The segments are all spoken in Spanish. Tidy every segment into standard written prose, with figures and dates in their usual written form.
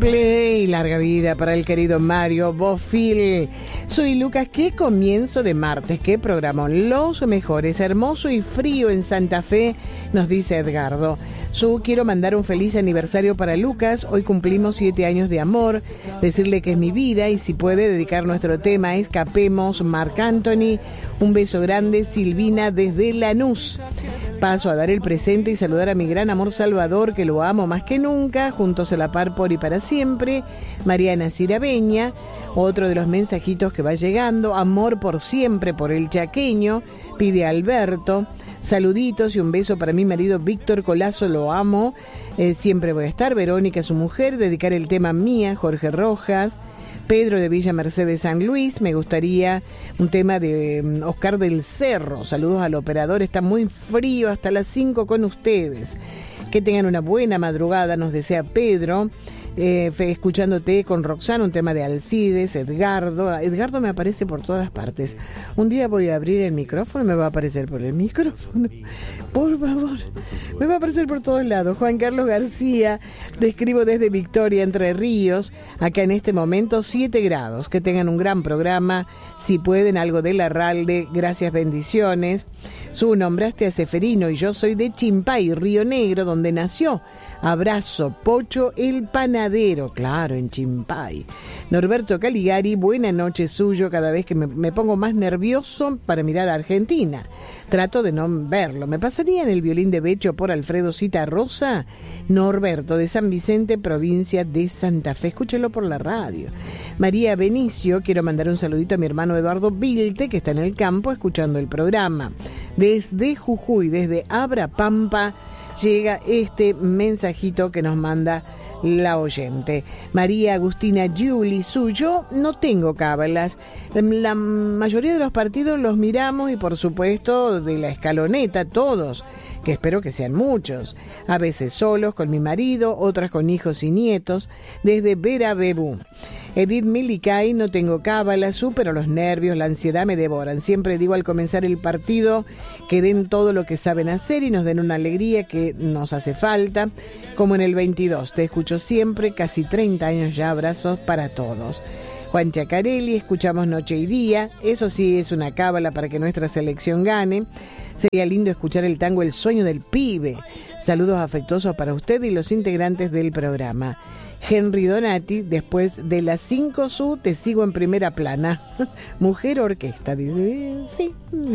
cumple y larga vida para el querido Mario Bofill. Soy Lucas, qué comienzo de martes, qué programa, los mejores, hermoso y frío en Santa Fe, nos dice Edgardo. Quiero mandar un feliz aniversario para Lucas, hoy cumplimos 7 años de amor, decirle que es mi vida y si puede dedicar nuestro tema a Escapemos, Marc Anthony. Un beso grande, Silvina desde Lanús. Paso a dar el presente y saludar a mi gran amor Salvador, que lo amo más que nunca, juntos a la par por y para siempre. Mariana Cirabeña, otro de los mensajitos que va llegando, amor por siempre por el chaqueño, pide Alberto. Saluditos y un beso para mi marido Víctor Colazo, lo amo, siempre voy a estar. Verónica, su mujer, dedicar el tema Mía, Jorge Rojas. Pedro de Villa Mercedes San Luis, me gustaría un tema de Oscar del Cerro. Saludos al operador, está muy frío hasta las 5 con ustedes. Que tengan una buena madrugada, nos desea Pedro. Escuchándote con Roxana, un tema de Alcides. Edgardo me aparece por todas partes. Un día voy a abrir el micrófono y me va a aparecer por el micrófono, por favor, me va a aparecer por todos lados. Juan Carlos García, te escribo desde Victoria, Entre Ríos, acá en este momento 7 grados, que tengan un gran programa, si pueden algo de Larralde, gracias, bendiciones. Nombraste a Seferino y yo soy de Chimpay, Río Negro, donde nació. Abrazo, Pocho el panadero, claro, en Chimpay. Norberto Caligari, buena noche suyo, cada vez que me pongo más nervioso para mirar a Argentina. Trato de no verlo. ¿Me pasaría en el violín de Becho por Alfredo Citarrosa? Norberto de San Vicente, provincia de Santa Fe. Escúchelo por la radio. María Benicio, quiero mandar un saludito a mi hermano Eduardo Vilte, que está en el campo escuchando el programa. Desde Jujuy, desde Abra Pampa, llega este mensajito que nos manda la oyente. María Agustina Giuli, yo no tengo cábalas. La mayoría de los partidos los miramos y por supuesto de la escaloneta, todos, que espero que sean muchos. A veces solos con mi marido, otras con hijos y nietos, desde Vera Bebú. Edith Milicay, no tengo cábalas, pero los nervios, la ansiedad me devoran. Siempre digo al comenzar el partido que den todo lo que saben hacer y nos den una alegría que nos hace falta, como en el 22. Te escucho siempre, casi 30 años ya, abrazos para todos. Juan Chacarelli, escuchamos noche y día, eso sí es una cábala para que nuestra selección gane. Sería lindo escuchar el tango El Sueño del Pibe. Saludos afectuosos para usted y los integrantes del programa. Henry Donati, después de las 5 te sigo en primera plana. Mujer orquesta, dice, sí.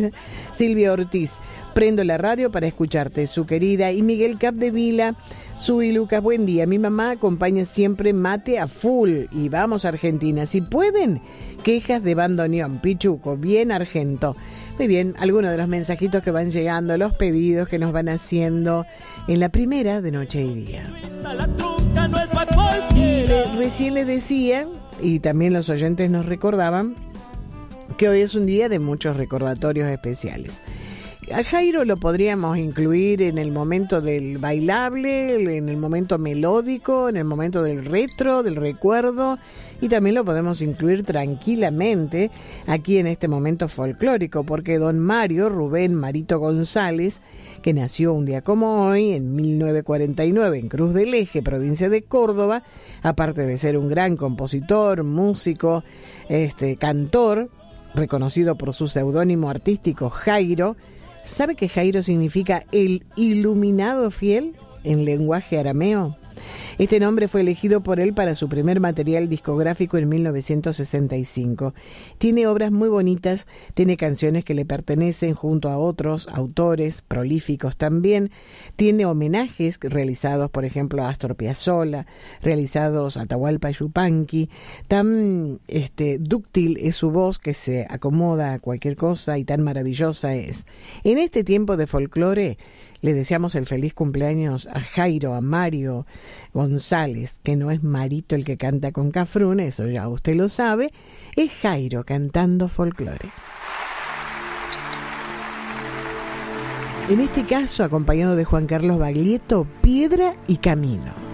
Silvia Ortiz, prendo la radio para escucharte, su querida. Y Miguel Capdevila, y Lucas, buen día. Mi mamá acompaña siempre mate a full y vamos a Argentina. Si pueden, quejas de bandoneón, Pichuco, bien argento. Muy bien, algunos de los mensajitos que van llegando, los pedidos que nos van haciendo en la primera de Noche y Día. Recién les decía, y también los oyentes nos recordaban, que hoy es un día de muchos recordatorios especiales. A Jairo lo podríamos incluir en el momento del bailable, en el momento melódico, en el momento del retro, del recuerdo, y también lo podemos incluir tranquilamente aquí en este momento folclórico, porque don Mario Rubén Marito González, que nació un día como hoy, en 1949, en Cruz del Eje, provincia de Córdoba, aparte de ser un gran compositor, músico, cantor, reconocido por su seudónimo artístico Jairo. ¿Sabe que Jairo significa el iluminado fiel en lenguaje arameo? Este nombre fue elegido por él para su primer material discográfico en 1965. Tiene obras muy bonitas, tiene canciones que le pertenecen junto a otros autores prolíficos también. Tiene homenajes realizados, por ejemplo, a Astor Piazzolla, realizados a Atahualpa Yupanqui. Tan dúctil es su voz que se acomoda a cualquier cosa y tan maravillosa es. En este tiempo de folclore, le deseamos el feliz cumpleaños a Jairo, a Mario González, que no es Marito el que canta con Cafrún, eso ya usted lo sabe, es Jairo cantando folclore. En este caso, acompañado de Juan Carlos Baglietto, Piedra y Camino.